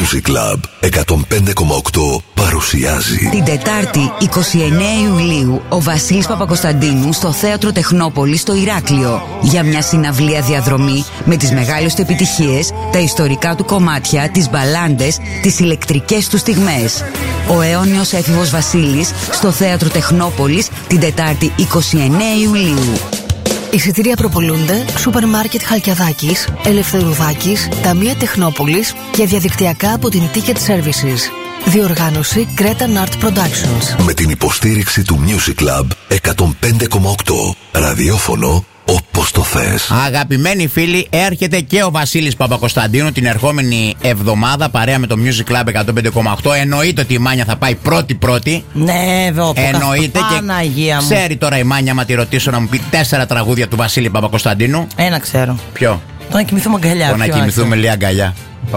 Music Club 105,8 παρουσιάζει την Τετάρτη 29 Ιουλίου ο Βασίλης Παπακοσταντίνου στο Θέατρο Τεχνόπολη στο Ηράκλειο για μια συναυλία διαδρομή με τις μεγάλες του επιτυχίες, τα ιστορικά του κομμάτια, τις μπαλάντες, τις ηλεκτρικές του στιγμές. Ο αιώνιος έφηβος Βασίλης στο Θέατρο Τεχνόπολης την Τετάρτη 29 Ιουλίου. Εισιτήρια προπολούνται Σούπερ Μάρκετ Χαλκιαδάκης, Ελευθερουδάκης, Ταμεία Τεχνόπολης και διαδικτυακά από την Ticket Services. Διοργάνωση Cretan Art Productions. Με την υποστήριξη του Music Club 105,8 ραδιόφωνο όπως το θες. Αγαπημένοι φίλοι, έρχεται και ο Βασίλης Παπακοσταντίνου την ερχόμενη εβδομάδα παρέα με το Music Club 105,8. Εννοείται ότι η Μάνια θα πάει πρώτη. Ναι, εδώ εννοείται και ξέρει τώρα η Μάνια, άμα τη ρωτήσω, να μου πει 4 τραγούδια του Βασίλη Παπακοσταντίνου. Ένα ξέρω. Ποιο? Το να κοιμηθούμε αγκαλιά. Το να κοιμηθούμε λίγα αγκαλιά.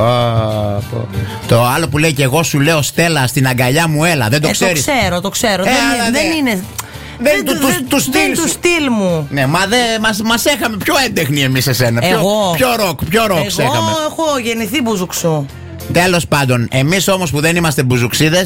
Το άλλο που λέει και εγώ σου λέω Στέλλα στην αγκαλιά μου έλα. Δεν το ξέρεις? Το ξέρω. Δεν είναι. Δεν του στυλ μου. Ναι, μας έχαμε πιο έντεχνοι εμείς εσένα. Πιο ροκ έχαμε. Εγώ έχω γεννηθεί μπουζουξού. Τέλος πάντων, εμείς όμως που δεν είμαστε μπουζουξίδες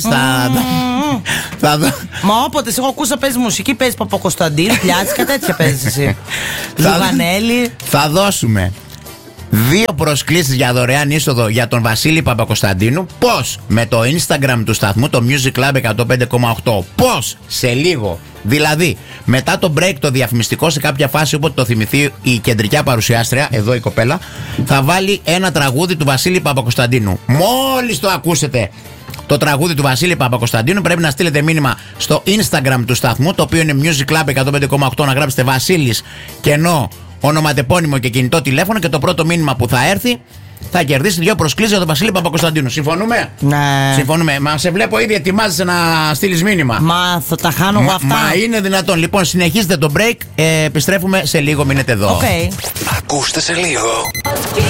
Μα όποτε εγώ ακούσα παίζει μουσική, παίζει Παπακοσταντίνου, Πλιάτσικα, τέτοια παίζει εσύ. Ζουγανέλη. Θα δώσουμε 2 προσκλήσεις για δωρεάν είσοδο για τον Βασίλη Παπακοσταντίνου. Πώς? Με το Instagram του σταθμού, το Music Club 105,8. Πώς? Σε λίγο. Δηλαδή, μετά το break το διαφημιστικό, σε κάποια φάση, όποτε το θυμηθεί η κεντρικά παρουσιάστρια, εδώ η κοπέλα, θα βάλει ένα τραγούδι του Βασίλη Παπακοσταντίνου. Μόλις το ακούσετε το τραγούδι του Βασίλη Παπακοσταντίνου, πρέπει να στείλετε μήνυμα στο Instagram του σταθμού, το οποίο είναι Music Club 105,8, να γράψετε Βασίλης κενό ονοματεπώνυμο και κινητό τηλέφωνο, και το πρώτο μήνυμα που θα έρθει θα κερδίσει 2 προσκλήσεις για τον Βασίλη Παπακοσταντίνου. Συμφωνούμε? Ναι. Συμφωνούμε. Μα σε βλέπω ήδη ετοιμάζεσαι να στείλεις μήνυμα. Μα θα τα χάνω εγώ αυτά. Μα είναι δυνατόν? Λοιπόν, συνεχίζετε το break. Επιστρέφουμε σε λίγο. Μείνετε εδώ. Okay. Ακούστε σε λίγο.